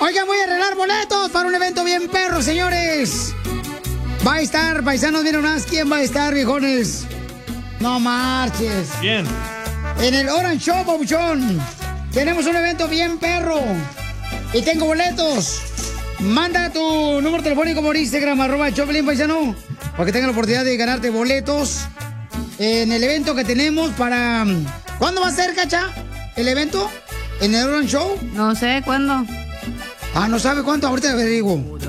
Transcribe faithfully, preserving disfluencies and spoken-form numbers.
Oigan, voy a arreglar boletos para un evento bien perro, señores. Va a estar, paisanos, miren más, ¿quién va a estar, viejones? No marches. Bien. En el Orange Show, papuchón. Tenemos un evento bien perro. Y tengo boletos. Manda tu número telefónico por Instagram, arroba Choplin, paisano, para que tengan la oportunidad de ganarte boletos en el evento que tenemos para... ¿Cuándo va a ser, Cacha? ¿El evento? ¿En el Orange Show? No sé, ¿cuándo? Ah, ¿no sabe cuánto? Ahorita averiguo.